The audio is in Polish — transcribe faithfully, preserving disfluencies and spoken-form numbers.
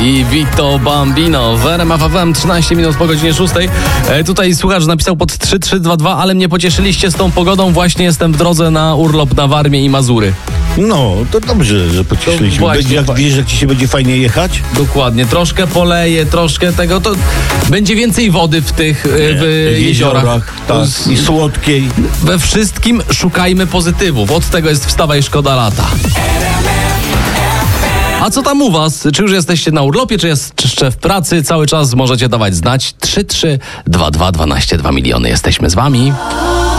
i Vito Bambino w R M F F M, trzynaście minut po godzinie szóstej. E, tutaj słuchacz napisał pod trzy trzy dwa dwa, ale mnie pocieszyliście z tą pogodą, właśnie jestem w drodze na urlop na Warmię i Mazury. No, to dobrze, że pocieszyliśmy. właśnie, Będzie, jak właśnie. wiesz, jak ci się będzie fajnie jechać? Dokładnie, troszkę poleje, troszkę tego, to będzie więcej wody w tych w jeziorach. Tak, i słodkiej. We wszystkim szukajmy pozytywów, od tego jest Wstawa i Szkoda lata. A co tam u was? Czy już jesteście na urlopie, czy jest jeszcze w pracy? Cały czas możecie dawać znać. trzy trzy dwa dwa dwanaście dwa miliony. Jesteśmy z wami.